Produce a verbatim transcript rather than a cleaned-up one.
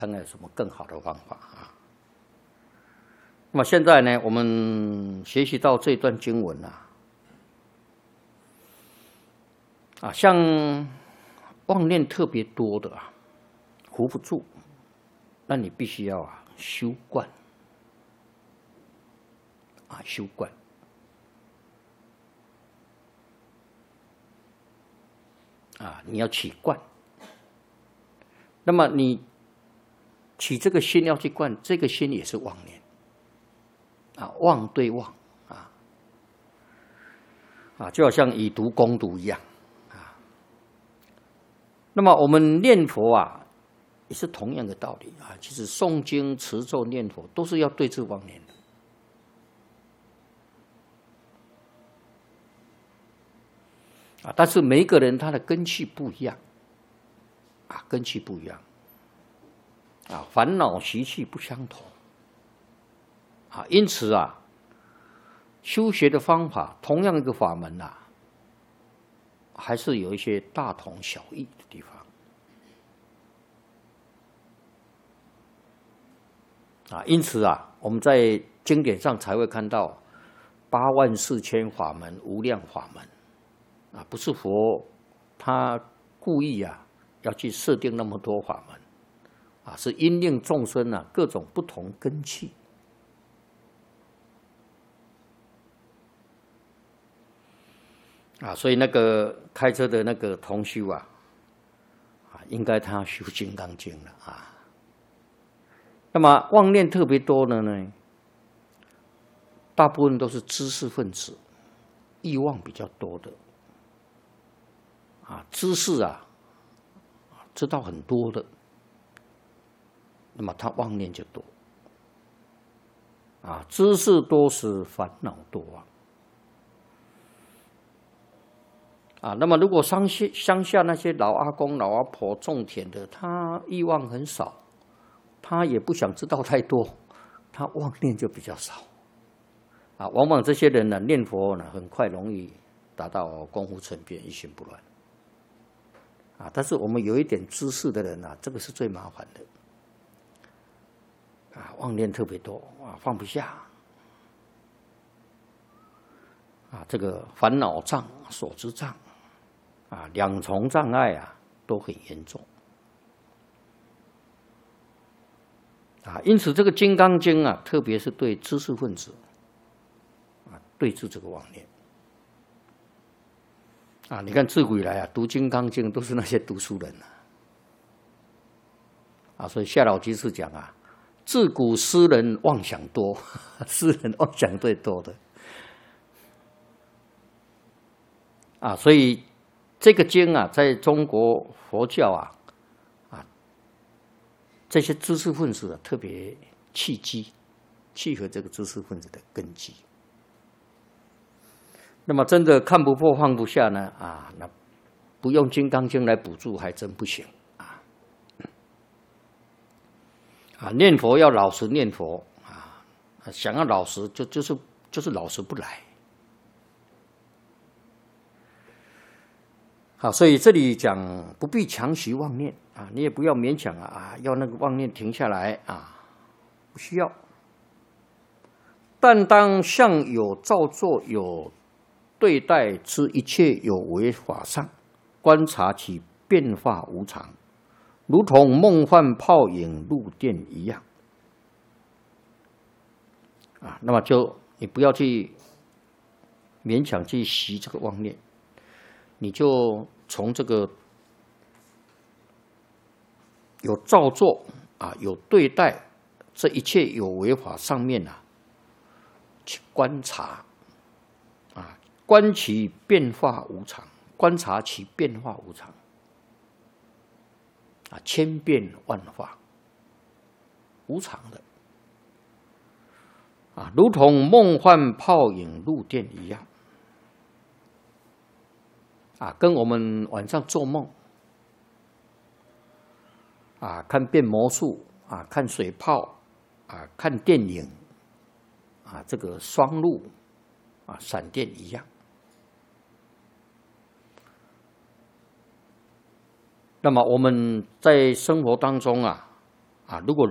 看看有什么更好的方法啊。那么现在呢，我们学习到这段经文啊，啊，像妄念特别多的啊，扶不住，那你必须要啊修观啊修观。啊，你要起观，那么你起这个心要去观，这个心也是妄念啊，妄对妄啊啊，就好像以毒攻毒一样啊。那么我们念佛啊，也是同样的道理啊。其实诵经、持咒、念佛都是要对治妄念的。啊，但是每一个人他的根器不一样，啊，根器不一样，啊，烦恼习气不相同，啊，因此啊，修学的方法，同样一个法门啊，还是有一些大同小异的地方，啊，因此啊，我们在经典上才会看到八万四千法门、无量法门。啊，不是佛，他故意啊要去设定那么多法门，啊，是因应众生啊各种不同根器，啊，所以那个开车的那个同修啊，啊，应该他修《金刚经》了啊。那么妄念特别多的呢，大部分都是知识分子，欲望比较多的。啊，知识啊，知道很多的，那么他妄念就多。啊，知识多时烦恼多啊。啊，那么如果乡下乡下那些老阿公、老阿婆种田的，他欲望很少，他也不想知道太多，他妄念就比较少。啊，往往这些人呢，念佛呢，很快容易达到功夫成片，一心不乱。啊，但是我们有一点知识的人啊，这个是最麻烦的。啊，妄念特别多啊，放不下。啊，这个烦恼障、所知障，啊，两重障碍啊，都很严重。啊，因此这个《金刚经》啊，特别是对知识分子，啊，对治这个妄念。啊，你看自古以来啊，读《金刚经》都是那些读书人啊，啊，所以夏老居士讲啊，自古诗人妄想多，诗人妄想最多的，啊，所以这个经啊，在中国佛教啊，啊，这些知识分子啊，特别契机，契合这个知识分子的根基。那么真的看不破放不下呢啊，那不用《金刚经》来补助还真不行啊！啊，念佛要老实念佛啊，想要老实就就是就是老实不来。好，所以这里讲不必强习妄念啊，你也不要勉强啊啊，要那个妄念停下来啊，不需要。但当相有造作有对待之一切有为法上，观察其变化无常，如同梦幻泡影入电一样。啊，那么就你不要去勉强去习这个妄念，你就从这个有造作啊，有对待这一切有为法上面啊，去观察。观其变化无常，观察其变化无常，啊，千变万化，无常的，啊，如同梦幻泡影入电一样，啊，跟我们晚上做梦，啊，看变魔术，啊，看水泡，啊，看电影，啊，这个双路，啊，闪电一样。那么我们在生活当中啊， 啊，如果